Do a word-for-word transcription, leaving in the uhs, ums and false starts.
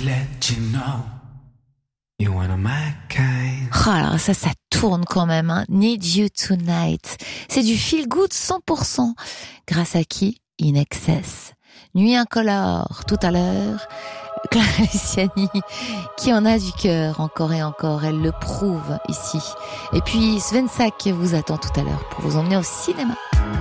Oh, alors ça, ça tourne quand même, hein. Need You Tonight. C'est du feel good cent pour cent. Grâce à qui? In Excess. Nuit incolore, tout à l'heure. Clara Luciani, qui en a du cœur encore et encore, elle le prouve ici. Et puis Sven Sack vous attend tout à l'heure pour vous emmener au cinéma.